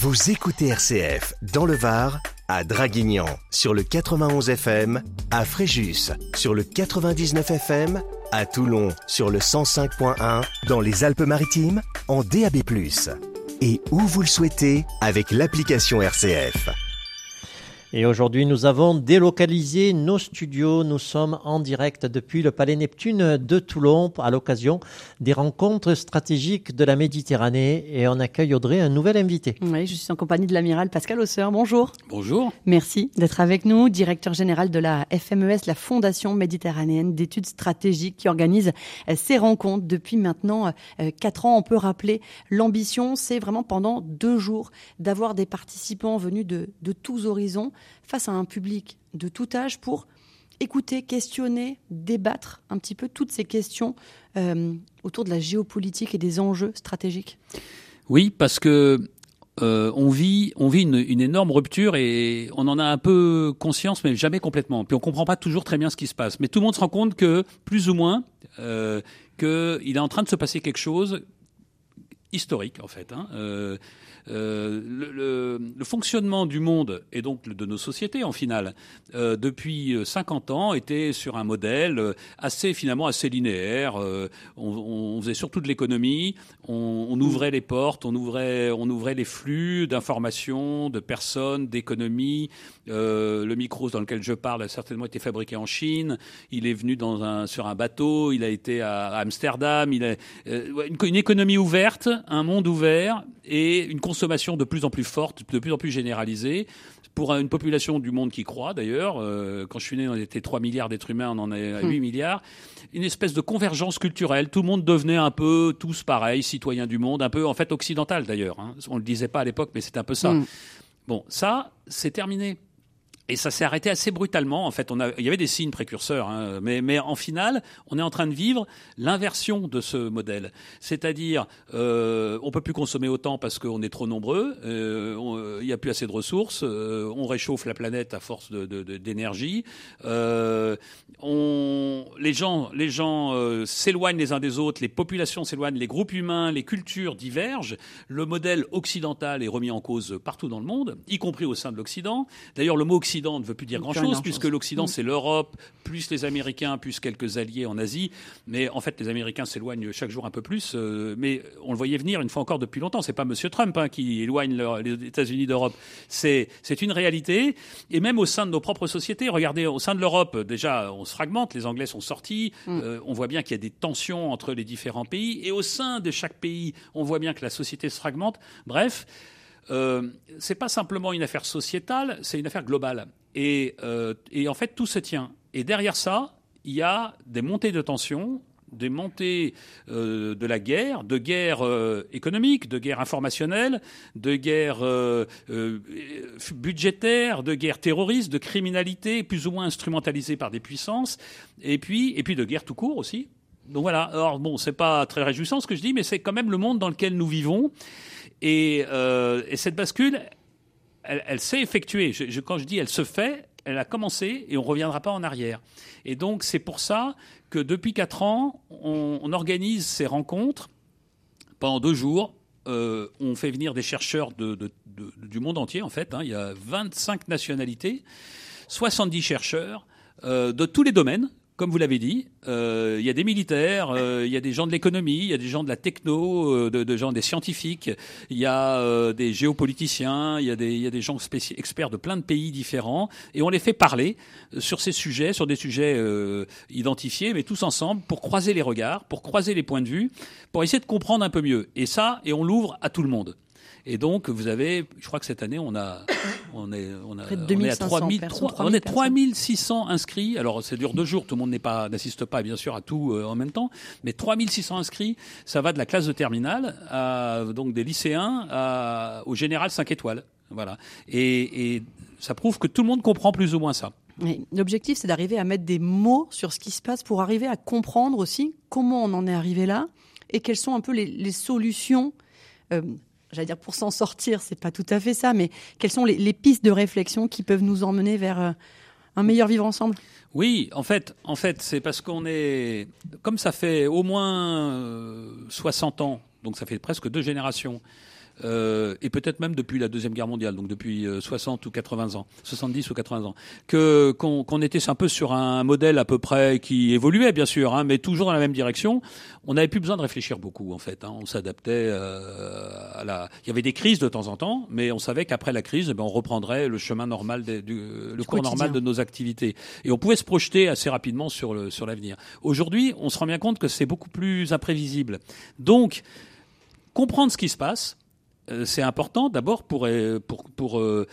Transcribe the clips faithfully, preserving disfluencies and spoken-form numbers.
Vous écoutez R C F dans le Var, à Draguignan sur le quatre-vingt-onze F M, à Fréjus sur le quatre-vingt-dix-neuf F M, à Toulon sur le cent cinq point un, dans les Alpes-Maritimes en D A B plus, et où vous le souhaitez avec l'application R C F. Et aujourd'hui, nous avons délocalisé nos studios. Nous sommes en direct depuis le Palais Neptune de Toulon à l'occasion des rencontres stratégiques de la Méditerranée. Et on accueille Audrey, un nouvel invité. Oui, je suis en compagnie de l'amiral Pascal Hausseur. Bonjour. Bonjour. Merci d'être avec nous, directeur général de la F M E S, la Fondation méditerranéenne d'études stratégiques, qui organise ces rencontres depuis maintenant quatre ans. On peut rappeler l'ambition, c'est vraiment pendant deux jours d'avoir des participants venus de, de tous horizons, face à un public de tout âge, pour écouter, questionner, débattre un petit peu toutes ces questions euh, autour de la géopolitique et des enjeux stratégiques. Oui, parce que euh, on vit, on vit une, une énorme rupture et on en a un peu conscience, mais jamais complètement. Puis on comprend pas toujours très bien ce qui se passe. Mais tout le monde se rend compte que, plus ou moins, euh, qu'il est en train de se passer quelque chose historique, en fait. Hein. Euh, Euh, le, le, le fonctionnement du monde et donc de nos sociétés en finale euh, depuis cinquante ans était sur un modèle assez finalement assez linéaire. Euh, on, on faisait surtout de l'économie, on, on ouvrait les portes, on ouvrait, on ouvrait les flux d'informations, de personnes, d'économie. Euh, le micro dans lequel je parle a certainement été fabriqué en Chine. Il est venu dans un, sur un bateau, il a été à, à Amsterdam. Il a euh, une, une économie ouverte, un monde ouvert et une consommation de plus en plus forte, de plus en plus généralisée, pour une population du monde qui croît d'ailleurs. Euh, quand je suis né, on était trois milliards d'êtres humains, on en est à huit milliards. Une espèce de convergence culturelle. Tout le monde devenait un peu tous pareils, citoyens du monde, un peu en fait occidental d'ailleurs. Hein. On ne le disait pas à l'époque, mais c'est un peu ça. Mm. Bon, ça, c'est terminé. Et ça s'est arrêté assez brutalement. En fait, on a, il y avait des signes précurseurs, hein, mais, mais en finale, on est en train de vivre l'inversion de ce modèle. C'est-à-dire, euh, on peut plus consommer autant parce qu'on est trop nombreux, euh, on, il y a plus assez de ressources, euh, on réchauffe la planète à force de, de, de, d'énergie. Euh, on, les gens, les gens euh, s'éloignent les uns des autres, les populations s'éloignent, les groupes humains, les cultures divergent. Le modèle occidental est remis en cause partout dans le monde, y compris au sein de l'Occident. D'ailleurs, le mot occidental L'Occident ne veut plus dire grand-chose, puisque l'Occident, c'est l'Europe, plus les Américains, plus quelques alliés en Asie. Mais en fait, les Américains s'éloignent chaque jour un peu plus. Euh, mais on le voyait venir une fois encore depuis longtemps. C'est pas M. Trump hein, qui éloigne leur, les États-Unis d'Europe. C'est, c'est une réalité. Et même au sein de nos propres sociétés, regardez, au sein de l'Europe, déjà, on se fragmente. Les Anglais sont sortis. Mm. Euh, on voit bien qu'il y a des tensions entre les différents pays. Et au sein de chaque pays, on voit bien que la société se fragmente. Bref. Euh, c'est pas simplement une affaire sociétale, c'est une affaire globale. Et, euh, et en fait, tout se tient. Et derrière ça, il y a des montées de tensions, des montées euh, de la guerre, de guerre euh, économique, de guerre informationnelle, de guerre euh, euh, budgétaire, de guerre terroriste, de criminalité plus ou moins instrumentalisée par des puissances, et puis, et puis de guerre tout court aussi. Donc voilà. Alors bon, c'est pas très réjouissant ce que je dis, mais c'est quand même le monde dans lequel nous vivons. Et, euh, et cette bascule, elle, elle s'est effectuée. Je, je, quand je dis elle se fait, elle a commencé et on ne reviendra pas en arrière. Et donc c'est pour ça que depuis quatre ans, on, on organise ces rencontres pendant deux jours. Euh, on fait venir des chercheurs de, de, de, du monde entier, en fait. Hein. Il y a vingt-cinq nationalités, soixante-dix chercheurs euh, de tous les domaines. Comme vous l'avez dit, euh, il y a des militaires, euh, il y a des gens de l'économie, il y a des gens de la techno, euh, de, de gens des scientifiques, il y a euh, des géopoliticiens, il y a des, il y a des gens spéci- experts de plein de pays différents, et on les fait parler sur ces sujets, sur des sujets euh, identifiés, mais tous ensemble pour croiser les regards, pour croiser les points de vue, pour essayer de comprendre un peu mieux. Et ça, et on l'ouvre à tout le monde. Et donc, vous avez, je crois que cette année, on a, on est, on a, on est à trois mille, on est trois mille six cents inscrits. Alors, ça dure deux jours, tout le monde n'est pas, n'assiste pas, bien sûr, à tout euh, en même temps. Mais trois mille six cents inscrits, ça va de la classe de terminale à, donc des lycéens à, au général cinq étoiles. Voilà. Et, et ça prouve que tout le monde comprend plus ou moins ça. Oui. L'objectif, c'est d'arriver à mettre des mots sur ce qui se passe pour arriver à comprendre aussi comment on en est arrivé là et quelles sont un peu les, les solutions, euh, j'allais dire pour s'en sortir, c'est pas tout à fait ça, mais quelles sont les, les pistes de réflexion qui peuvent nous emmener vers euh, un meilleur vivre ensemble? Oui, en fait, en fait, c'est parce qu'on est, comme ça fait au moins euh, soixante ans, donc ça fait presque deux générations, euh, et peut-être même depuis la Deuxième Guerre mondiale, donc depuis euh, soixante ou quatre-vingts ans, soixante-dix ou quatre-vingts ans, que qu'on, qu'on était un peu sur un modèle à peu près qui évoluait bien sûr, hein, mais toujours dans la même direction. On n'avait plus besoin de réfléchir beaucoup en fait. Hein. On s'adaptait euh, à la. Il y avait des crises de temps en temps, mais on savait qu'après la crise, eh ben, on reprendrait le chemin normal, des, du, le du cours quotidien. normal de nos activités, et on pouvait se projeter assez rapidement sur le sur l'avenir. Aujourd'hui, on se rend bien compte que c'est beaucoup plus imprévisible. Donc, comprendre ce qui se passe, euh, c'est important d'abord pour euh, pour pour euh,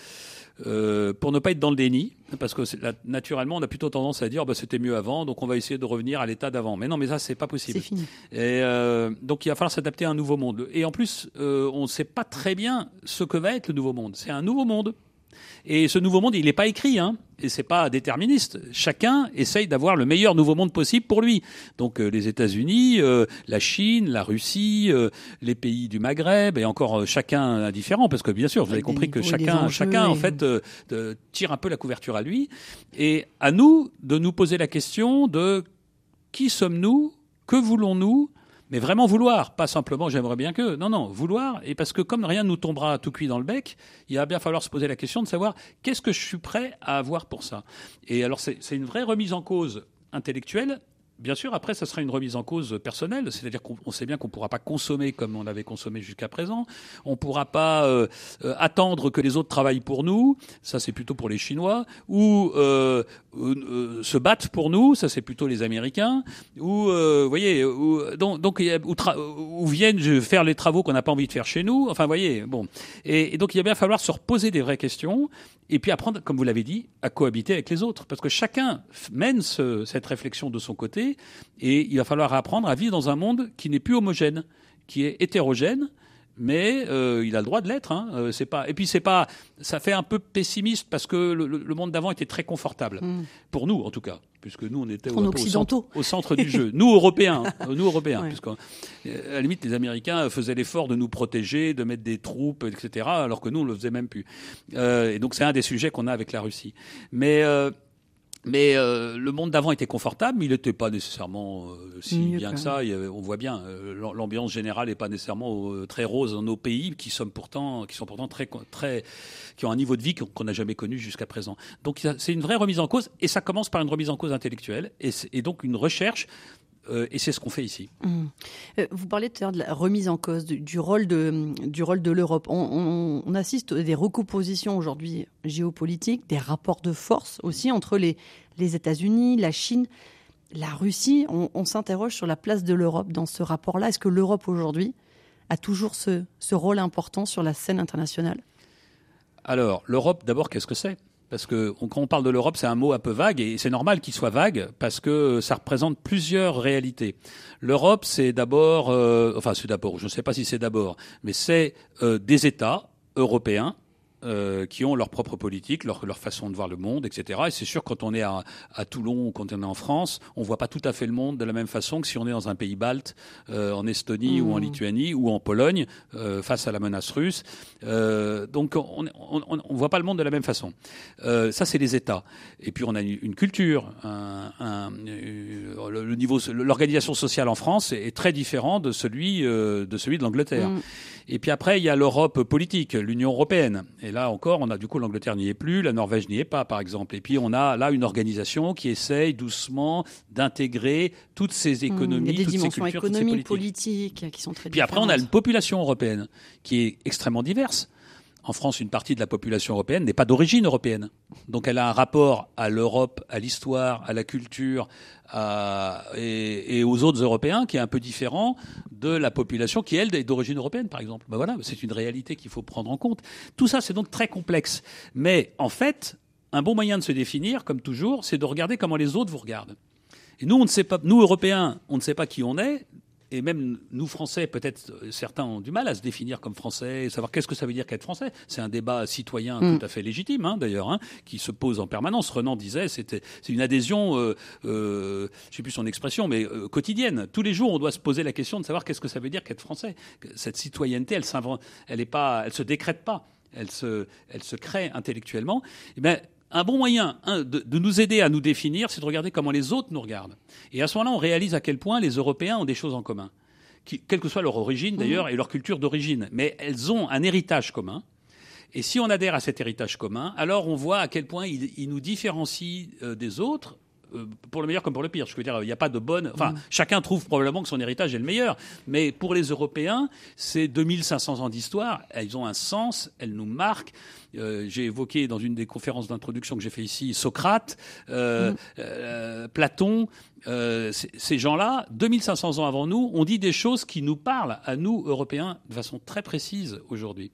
euh, pour ne pas être dans le déni, parce que c'est, là, naturellement, on a plutôt tendance à dire bah, c'était mieux avant, donc on va essayer de revenir à l'état d'avant. Mais non, mais ça, c'est pas possible. C'est fini. Et euh, donc, il va falloir s'adapter à un nouveau monde. Et en plus, euh, on ne sait pas très bien ce que va être le nouveau monde. C'est un nouveau monde. Et ce nouveau monde, il n'est pas écrit, hein, et c'est pas déterministe. Chacun essaye d'avoir le meilleur nouveau monde possible pour lui. Donc euh, les États-Unis, euh, la Chine, la Russie, euh, les pays du Maghreb, et encore euh, chacun différent, parce que bien sûr, vous avez compris que chacun, chacun en fait euh, de, tire un peu la couverture à lui. Et à nous de nous poser la question de qui sommes-nous, que voulons-nous? Mais vraiment vouloir, pas simplement j'aimerais bien que. Non, non, vouloir. Et parce que comme rien ne nous tombera tout cuit dans le bec, il va bien falloir se poser la question de savoir qu'est-ce que je suis prêt à avoir pour ça. Et alors c'est, c'est une vraie remise en cause intellectuelle. Bien sûr, après, ça sera une remise en cause personnelle, c'est-à-dire qu'on on sait bien qu'on ne pourra pas consommer comme on avait consommé jusqu'à présent, on ne pourra pas euh, euh, attendre que les autres travaillent pour nous, ça c'est plutôt pour les Chinois, ou euh, euh, se battre pour nous, ça c'est plutôt les Américains, ou, euh, vous voyez, ou, donc, donc ou, tra- ou viennent faire les travaux qu'on n'a pas envie de faire chez nous, enfin, vous voyez, bon. Et, et donc, il va bien falloir se reposer des vraies questions, et puis apprendre, comme vous l'avez dit, à cohabiter avec les autres, parce que chacun mène ce, cette réflexion de son côté, et il va falloir apprendre à vivre dans un monde qui n'est plus homogène, qui est hétérogène, mais euh, il a le droit de l'être. Hein. Euh, c'est pas. Et puis c'est pas. Ça fait un peu pessimiste parce que le, le monde d'avant était très confortable mmh. pour nous, en tout cas, puisque nous on était au, au, centre, au centre du jeu. Nous Européens, nous Européens, ouais. Puisqu'à la limite les Américains faisaient l'effort de nous protéger, de mettre des troupes, et cetera, alors que nous on le faisait même plus. Euh, et donc c'est un des sujets qu'on a avec la Russie. Mais euh, Mais euh, le monde d'avant était confortable, mais il n'était pas nécessairement euh, si Mieux bien que ça. Il y avait, on voit bien, euh, l'ambiance générale n'est pas nécessairement euh, très rose dans nos pays, qui sont pourtant, qui sont pourtant très, très, qui ont un niveau de vie qu'on n'a jamais connu jusqu'à présent. Donc c'est une vraie remise en cause, et ça commence par une remise en cause intellectuelle, et, et donc une recherche. Euh, et c'est ce qu'on fait ici. Mmh. Euh, vous parlez tout à l'heure de la remise en cause, du, du rôle de, du rôle de l'Europe. On, on, on assiste à des recompositions aujourd'hui géopolitiques, des rapports de force aussi entre les, les États-Unis, la Chine, la Russie. On, on s'interroge sur la place de l'Europe dans ce rapport-là. Est-ce que l'Europe aujourd'hui a toujours ce, ce rôle important sur la scène internationale ? Alors, l'Europe, d'abord, qu'est-ce que c'est ? Parce que quand on parle de l'Europe, c'est un mot un peu vague, et c'est normal qu'il soit vague parce que ça représente plusieurs réalités. L'Europe, c'est d'abord, euh, enfin c'est d'abord, je ne sais pas si c'est d'abord, mais c'est euh, des États européens euh, qui ont leur propre politique, leur, leur façon de voir le monde, et cetera. Et c'est sûr, quand on est à, à Toulon ou quand on est en France, on voit pas tout à fait le monde de la même façon que si on est dans un pays balte, euh, en Estonie mmh. ou en Lituanie ou en Pologne, euh, face à la menace russe. Euh, donc on, on, on, on voit pas le monde de la même façon. Euh, ça, c'est les États. Et puis on a une, une culture, un, un, euh, le, le niveau, l'organisation sociale en France est, est très différent de celui euh, de celui de l'Angleterre. Mmh. Et puis après, il y a l'Europe politique, l'Union européenne. Et là encore, on a du coup l'Angleterre n'y est plus, la Norvège n'y est pas, par exemple. Et puis on a là une organisation qui essaye doucement d'intégrer toutes ces économies, mmh, il y a des toutes dimensions ces cultures, économiques, toutes ces politiques. politiques qui sont très différentes. Puis après, on a une population européenne qui est extrêmement diverse. En France, une partie de la population européenne n'est pas d'origine européenne. Donc elle a un rapport à l'Europe, à l'histoire, à la culture à, et, et aux autres Européens qui est un peu différent de la population qui, elle, est d'origine européenne, par exemple. Ben voilà, c'est une réalité qu'il faut prendre en compte. Tout ça, c'est donc très complexe. Mais en fait, un bon moyen de se définir, comme toujours, c'est de regarder comment les autres vous regardent. Et nous, on ne sait pas, nous, Européens, on ne sait pas qui on est. Et même nous, Français, peut-être certains ont du mal à se définir comme Français, savoir qu'est-ce que ça veut dire qu'être Français. C'est un débat citoyen mmh. tout à fait légitime, hein, d'ailleurs, hein, qui se pose en permanence. Renan disait, c'était, c'est une adhésion, euh, euh, je ne sais plus son expression, mais euh, quotidienne. Tous les jours, on doit se poser la question de savoir qu'est-ce que ça veut dire qu'être Français. Cette citoyenneté, elle s'invente, elle est pas, elle se décrète pas, elle se, elle se crée intellectuellement. Et ben, un bon moyen hein, de, de nous aider à nous définir, c'est de regarder comment les autres nous regardent. Et à ce moment-là, on réalise à quel point les Européens ont des choses en commun. qui, quelle que soit leur origine d'ailleurs et leur culture d'origine. Mais elles ont un héritage commun. Et si on adhère à cet héritage commun, alors on voit à quel point il, il nous différencie euh, des autres, euh, pour le meilleur comme pour le pire. Je veux dire, il n'y a pas de bonne... Enfin, mmh. chacun trouve probablement que son héritage est le meilleur. Mais pour les Européens, c'est deux mille cinq cents ans d'histoire. Elles ont un sens, elles nous marquent. Euh, j'ai évoqué dans une des conférences d'introduction que j'ai fait ici Socrate, euh, mmh. euh, Platon. Euh, ces gens-là, deux mille cinq cents ans avant nous, ont dit des choses qui nous parlent à nous, Européens, de façon très précise aujourd'hui.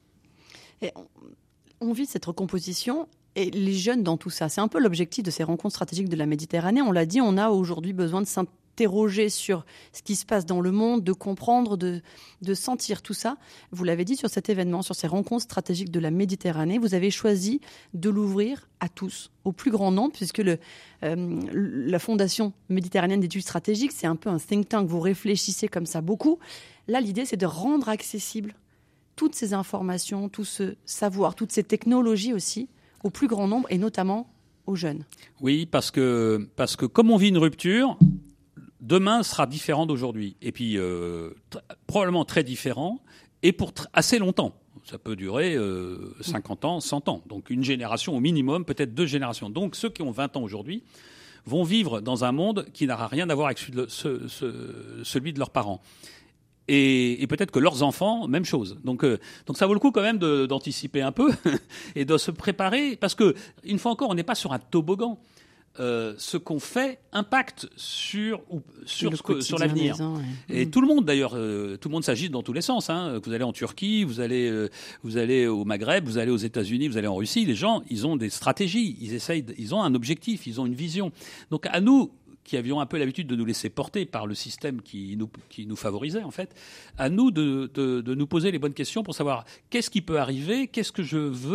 Et on vit cette recomposition et les jeunes dans tout ça. C'est un peu l'objectif de ces rencontres stratégiques de la Méditerranée. On l'a dit, on a aujourd'hui besoin de s'interroger sur ce qui se passe dans le monde, de comprendre, de, de sentir tout ça. Vous l'avez dit sur cet événement, sur ces rencontres stratégiques de la Méditerranée, vous avez choisi de l'ouvrir à tous, au plus grand nombre, puisque le, euh, la Fondation méditerranéenne d'études stratégiques, c'est un peu un think tank. Vous réfléchissez comme ça beaucoup. Là, l'idée, c'est de rendre accessible toutes ces informations, tout ce savoir, toutes ces technologies aussi, au plus grand nombre et notamment aux jeunes. Oui, parce que, parce que comme on vit une rupture, demain sera différent d'aujourd'hui. Et puis, euh, t- probablement très différent et pour tr- assez longtemps. Ça peut durer euh, cinquante ans, cent ans. Donc une génération au minimum, peut-être deux générations. Donc ceux qui ont vingt ans aujourd'hui vont vivre dans un monde qui n'aura rien à voir avec celui de, ce, ce, celui de leurs parents. Et, et peut-être que leurs enfants, même chose. Donc, euh, donc ça vaut le coup quand même de, d'anticiper un peu et de se préparer, parce que une fois encore, on n'est pas sur un toboggan. Euh, ce qu'on fait impacte sur ou, sur, ce que, sur l'avenir. Ans, ouais. Et mmh. tout le monde d'ailleurs, euh, tout le monde s'agite dans tous les sens. Hein. Vous allez en Turquie, vous allez, euh, vous allez au Maghreb, vous allez aux États-Unis, vous allez en Russie. Les gens, ils ont des stratégies, ils essayent, de, ils ont un objectif, ils ont une vision. Donc à nous, qui avions un peu l'habitude de nous laisser porter par le système qui nous, qui nous favorisait, en fait, à nous de, de, de nous poser les bonnes questions pour savoir qu'est-ce qui peut arriver, qu'est-ce que je veux